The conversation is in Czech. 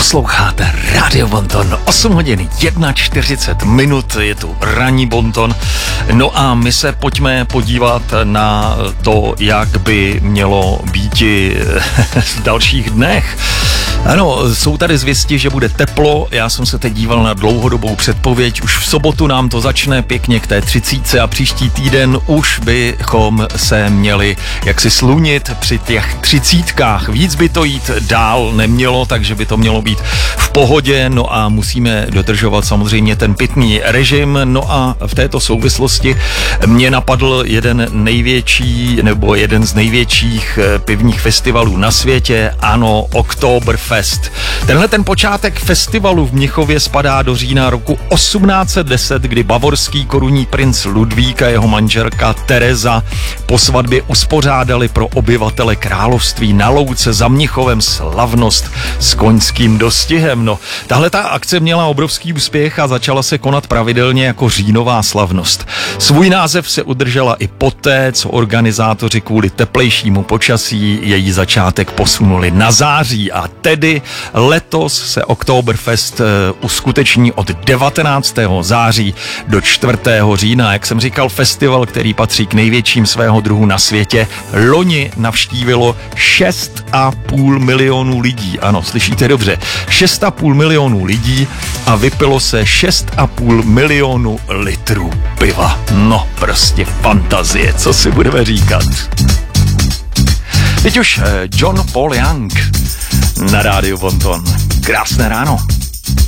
Posloucháte Radio Bonton, 8 hodin 41 minut, je tu ranní Bonton. No a my se pojďme podívat na to, jak by mělo být v dalších dnech. Ano, jsou tady zvěsti, že bude teplo, já jsem se teď díval na dlouhodobou předpověď, už v sobotu nám to začne pěkně k té 30 a příští týden už bychom se měli jaksi slunit při těch 30. Víc by to jít dál nemělo, takže by to mělo být v pohodě, no a musíme dodržovat samozřejmě ten pitný režim, no a v této souvislosti mě napadl jeden z největších pivních festivalů na světě, ano, Oktoberfest. Tenhle ten počátek festivalu v Mnichově spadá do října roku 1810, kdy bavorský korunní princ Ludvík a jeho manželka Tereza po svatbě uspořádali pro obyvatele království na louce za Mnichovem slavnost s koňským dostihem. No, tahle ta akce měla obrovský úspěch a začala se konat pravidelně jako říjnová slavnost. Svůj název se udržela i poté, co organizátoři kvůli teplejšímu počasí její začátek posunuli na září a tedy letos se Oktoberfest uskuteční od 19. září do 4. října. Jak jsem říkal, festival, který patří k největším svého druhu na světě, loni navštívilo 6,5 milionů lidí. Ano, slyšíte dobře, 6,5 milionů lidí a vypilo se 6,5 milionů litrů piva. No, prostě fantazie, co si budeme říkat. Teď už John Paul Young na Rádiu Bonton. Krásné ráno.